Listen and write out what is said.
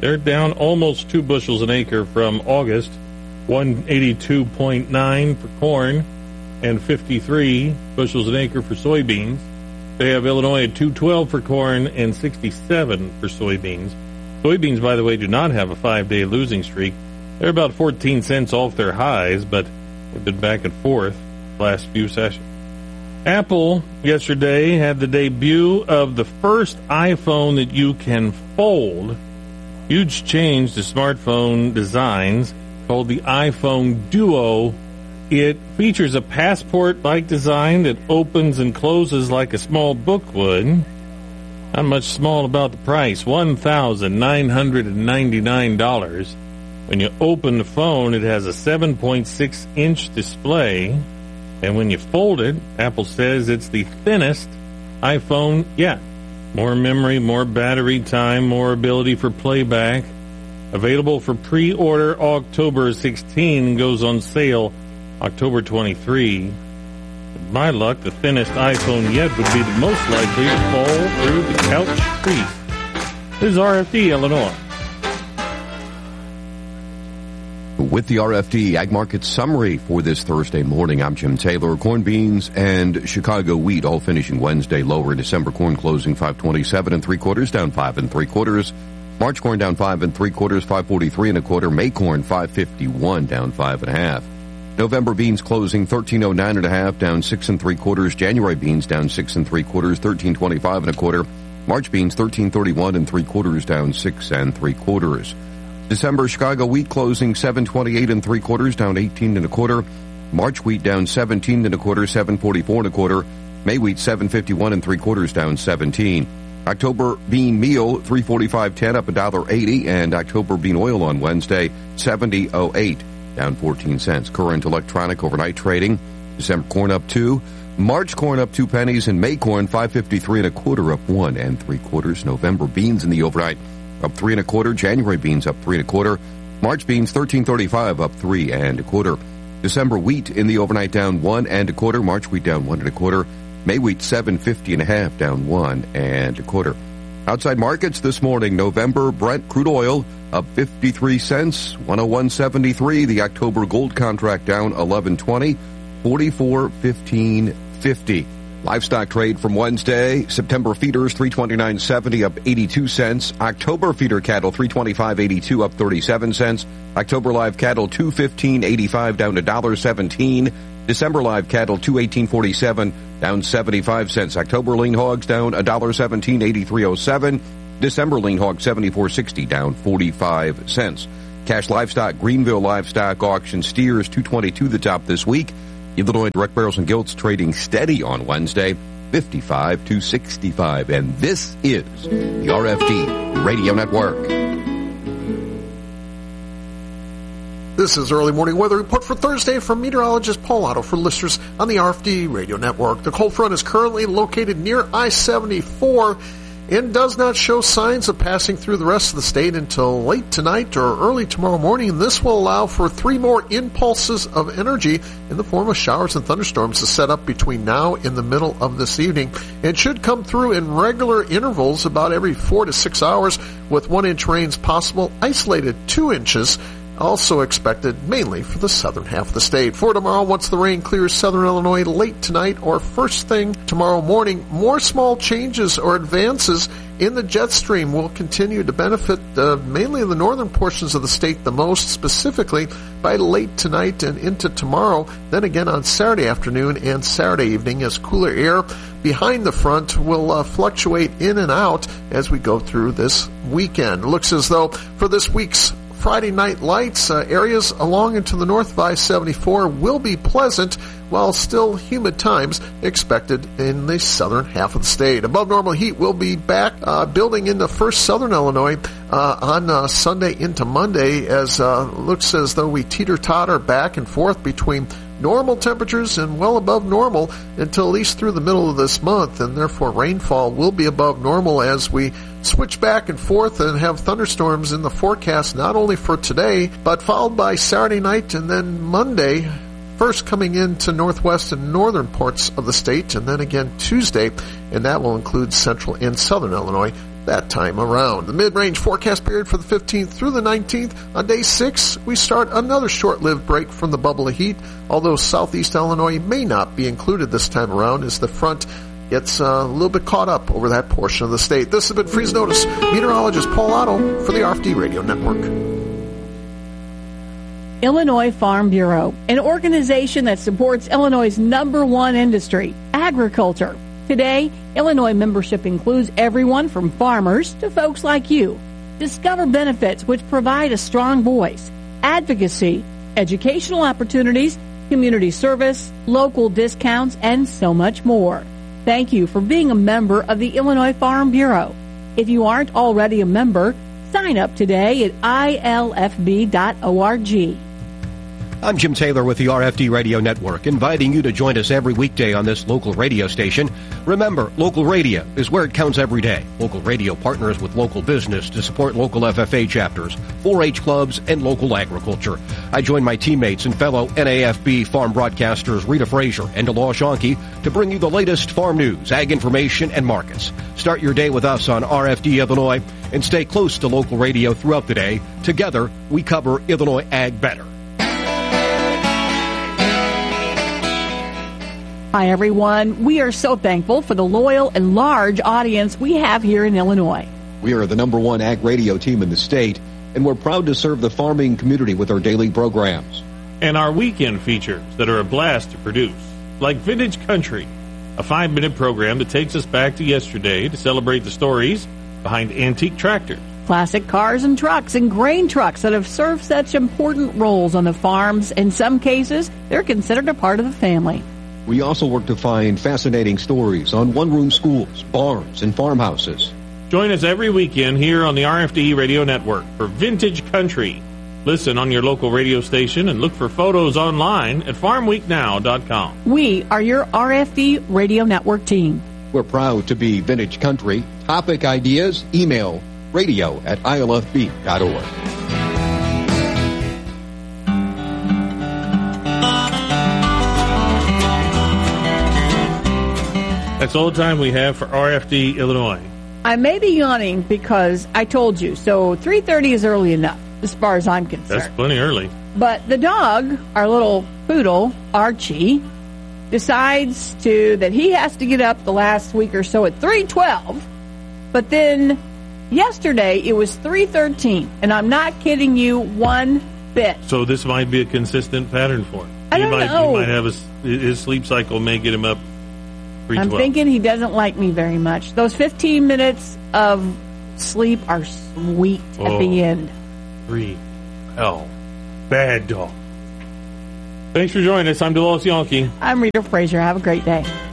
They're down almost 2 bushels an acre from August, 182.9 for corn and 53 bushels an acre for soybeans. They have Illinois at 212 for corn and 67 for soybeans. Soybeans, by the way, do not have a 5-day losing streak. They're about 14 cents off their highs, but they've been back and forth the last few sessions. Apple yesterday had the debut of the first iPhone that you can fold. Huge change to smartphone designs called the iPhone Duo. It features a passport-like design that opens and closes like a small book would. Not much small about the price, $1,999. When you open the phone, it has a 7.6-inch display. And when you fold it, Apple says it's the thinnest iPhone yet. More memory, more battery time, more ability for playback. Available for pre-order October 16 and goes on sale October 23. With my luck, the thinnest iPhone yet would be the most likely to fall through the couch crease. This is RFD, Illinois. With the RFD Ag Market Summary for this Thursday morning, I'm Jim Taylor. Corn, beans, and Chicago wheat all finishing Wednesday lower. December corn closing 527 3/4, down 5 3/4. March corn down 5 3/4, 543 1/4. May corn 551, down 5 1/2. November beans closing 1309 1/2, down 6 3/4. January beans down 6 3/4, 1325 1/4. March beans 1331 3/4, down 6 3/4. December Chicago wheat closing 728 3/4, down 18 1/4. March wheat down 17 1/4, 744 1/4. May wheat 751 3/4, down 17. October bean meal 345.10, up $1.80, and October bean oil on Wednesday 70.08, down 14 cents. Current electronic overnight trading. December corn up 2, March corn up 2 pennies, and May corn 553 1/4, up 1 3/4. November beans in the overnight up 3 1/4. January beans up 3 1/4. March beans 1335, up 3 1/4. December wheat in the overnight down 1 1/4. March wheat down 1 1/4. May wheat 750 1/2, down 1 1/4. Outside markets this morning, November Brent crude oil up 53 cents, 101.73. The October gold contract down 11.20, 44.15.50. Livestock trade from Wednesday, September feeders 329.70, up 82 cents. October feeder cattle 325.82, up 37 cents. October live cattle 215.85, down to $1.17. December live cattle 218.47, down 75 cents. October lean hogs down $1.17, 83.07. December lean hog 74.60, down 45 cents. Cash livestock, Greenville livestock auction steers 222 the top this week. Illinois direct barrels and gilts trading steady on Wednesday, 55 to 65. And this is the RFD Radio Network. This is early morning weather report for Thursday from meteorologist Paul Otto for listeners on the RFD Radio Network. The cold front is currently located near I-74 and does not show signs of passing through the rest of the state until late tonight or early tomorrow morning. This will allow for 3 more impulses of energy in the form of showers and thunderstorms to set up between now and the middle of this evening. It should come through in regular intervals about every 4 to 6 hours with 1-inch rains possible, isolated 2 inches also expected mainly for the southern half of the state. For tomorrow, once the rain clears southern Illinois late tonight or first thing tomorrow morning, more small changes or advances in the jet stream will continue to benefit mainly the northern portions of the state the most, specifically by late tonight and into tomorrow, then again on Saturday afternoon and Saturday evening as cooler air behind the front will fluctuate in and out as we go through this weekend. It looks as though for this week's Friday night lights, areas along and to the north of I-74 will be pleasant, while still humid times expected in the southern half of the state. Above normal heat will be back building into first southern Illinois on Sunday into Monday, as looks as though we teeter-totter back and forth between normal temperatures and well above normal until at least through the middle of this month, and therefore rainfall will be above normal as we switch back and forth and have thunderstorms in the forecast not only for today, but followed by Saturday night and then Monday, first coming into northwest and northern parts of the state, and then again Tuesday, and that will include central and southern Illinois that time around. The mid-range forecast period for the 15th through the 19th. On day 6, we start another short-lived break from the bubble of heat, although southeast Illinois may not be included this time around as the front gets a little bit caught up over that portion of the state. This has been Freeze Notice. Meteorologist Paul Otto for the RFD Radio Network. Illinois Farm Bureau, an organization that supports Illinois' #1 industry, agriculture. Today, Illinois membership includes everyone from farmers to folks like you. Discover benefits which provide a strong voice, advocacy, educational opportunities, community service, local discounts, and so much more. Thank you for being a member of the Illinois Farm Bureau. If you aren't already a member, sign up today at ilfb.org. I'm Jim Taylor with the RFD Radio Network, inviting you to join us every weekday on this local radio station. Remember, local radio is where it counts every day. Local radio partners with local business to support local FFA chapters, 4-H clubs, and local agriculture. I join my teammates and fellow NAFB farm broadcasters Rita Frazier and Delores Schonke to bring you the latest farm news, ag information, and markets. Start your day with us on RFD Illinois and stay close to local radio throughout the day. Together, we cover Illinois ag better. Hi, everyone. We are so thankful for the loyal and large audience we have here in Illinois. We are the #1 ag radio team in the state, and we're proud to serve the farming community with our daily programs. And our weekend features that are a blast to produce, like Vintage Country, a 5-minute program that takes us back to yesterday to celebrate the stories behind antique tractors. Classic cars and trucks and grain trucks that have served such important roles on the farms. In some cases, they're considered a part of the family. We also work to find fascinating stories on one-room schools, barns, and farmhouses. Join us every weekend here on the RFD Radio Network for Vintage Country. Listen on your local radio station and look for photos online at farmweeknow.com. We are your RFD Radio Network team. We're proud to be Vintage Country. Topic ideas, email radio@ilfb.org. That's all the time we have for RFD Illinois. I may be yawning because I told you, so 3:30 is early enough as far as I'm concerned. That's plenty early. But the dog, our little poodle, Archie, decides that he has to get up the last week or so at 3:12, but then yesterday it was 3:13, and I'm not kidding you one bit. So this might be a consistent pattern for him. I don't know. He might have his sleep cycle may get him up 3:12. I'm thinking he doesn't like me very much. Those 15 minutes of sleep are sweet at the end. 3:12. Bad dog. Thanks for joining us. I'm Delores Schonke. I'm Rita Frazier. Have a great day.